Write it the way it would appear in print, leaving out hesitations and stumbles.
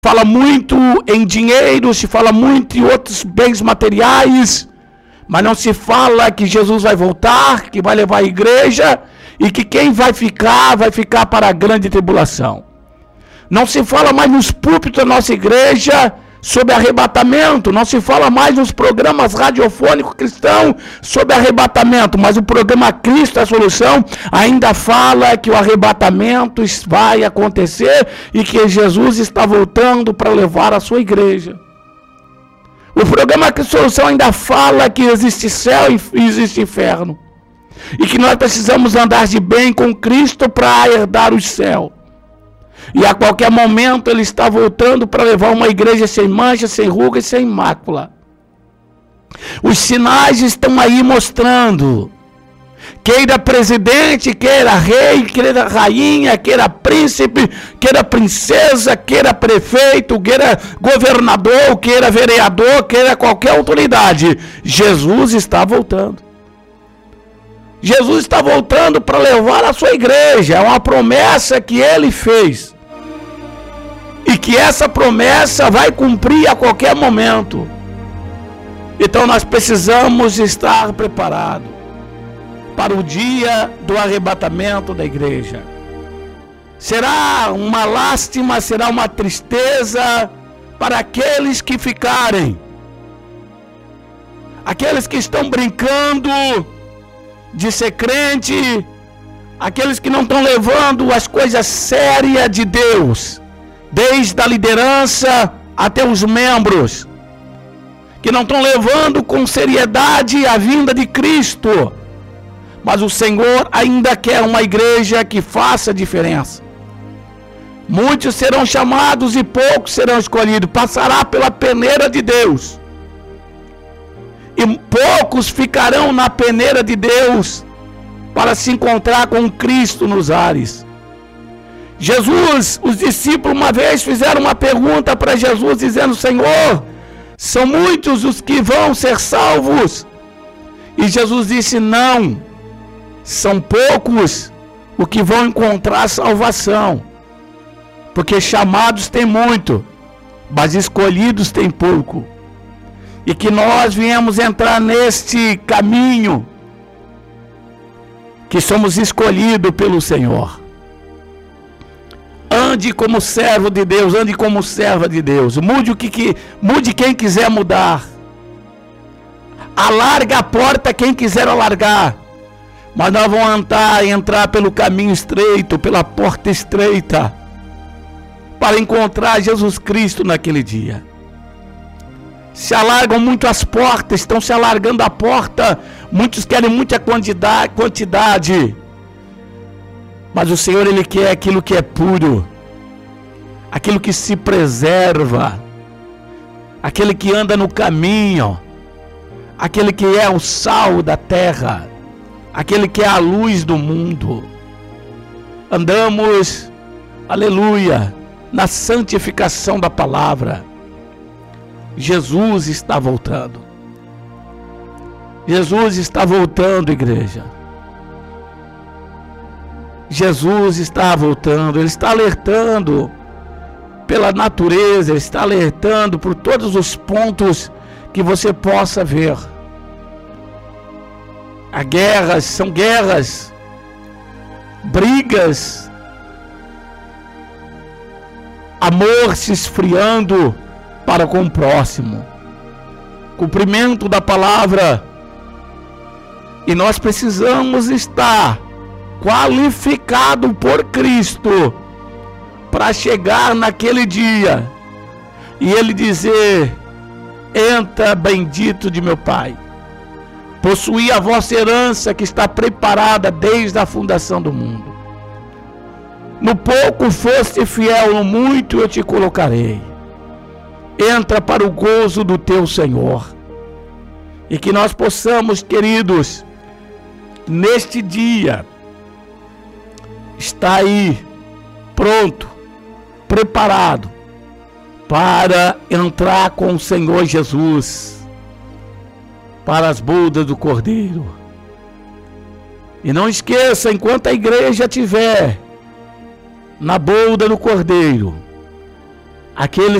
Fala muito em dinheiro, se fala muito em outros bens materiais, mas não se fala que Jesus vai voltar, que vai levar a igreja e que quem vai ficar para a grande tribulação. Não se fala mais nos púlpitos da nossa igreja sobre arrebatamento, não se fala mais nos programas radiofônicos cristãos sobre arrebatamento, mas o programa Cristo é a Solução ainda fala que o arrebatamento vai acontecer e que Jesus está voltando para levar a sua igreja. O programa Cristo é a Solução ainda fala que existe céu e existe inferno, e que nós precisamos andar de bem com Cristo para herdar o céu. E a qualquer momento ele está voltando para levar uma igreja sem mancha, sem ruga e sem mácula. Os sinais estão aí mostrando. Queira presidente, queira rei, queira rainha, queira príncipe, queira princesa, queira prefeito, queira governador, queira vereador, queira qualquer autoridade. Jesus está voltando. Jesus está voltando para levar a sua igreja. É uma promessa que ele fez. E que essa promessa vai cumprir a qualquer momento. Então nós precisamos estar preparados para o dia do arrebatamento da igreja. Será uma lástima, será uma tristeza para aqueles que ficarem. Aqueles que estão brincando de ser crente, aqueles que não estão levando as coisas sérias de Deus, desde a liderança até os membros, que não estão levando com seriedade a vinda de Cristo. Mas o Senhor ainda quer uma igreja que faça diferença. Muitos serão chamados e poucos serão escolhidos. Passará pela peneira de Deus. E poucos ficarão na peneira de Deus para se encontrar com Cristo nos ares. Jesus, os discípulos uma vez fizeram uma pergunta para Jesus, dizendo: Senhor, são muitos os que vão ser salvos? E Jesus disse: não, são poucos os que vão encontrar salvação. Porque chamados tem muito, mas escolhidos tem pouco. E que nós viemos entrar neste caminho, que somos escolhidos pelo Senhor. Ande como servo de Deus, ande como serva de Deus. Mude quem quiser mudar. Alarga a porta quem quiser alargar. Mas nós vamos entrar pelo caminho estreito, pela porta estreita, para encontrar Jesus Cristo naquele dia. Se alargam muito as portas, estão se alargando a porta. Muitos querem muita quantidade. Mas o Senhor, Ele quer aquilo que é puro, aquilo que se preserva, aquele que anda no caminho, aquele que é o sal da terra, aquele que é a luz do mundo. Andamos, aleluia, na santificação da palavra. Jesus está voltando. Jesus está voltando, igreja. Jesus está voltando. Ele está alertando pela natureza, Ele está alertando por todos os pontos que você possa ver. Há guerras, são guerras, brigas, amor se esfriando para com o próximo, cumprimento da palavra. E nós precisamos estar qualificado por Cristo para chegar naquele dia e Ele dizer: entra, bendito de meu Pai, possuí a vossa herança que está preparada desde a fundação do mundo. No pouco foste fiel, no muito eu te colocarei. Entra para o gozo do teu Senhor. E que nós possamos, queridos, neste dia, estar aí, pronto, preparado, para entrar com o Senhor Jesus, para as bodas do Cordeiro. E não esqueça, enquanto a igreja estiver na boda do Cordeiro, Aqueles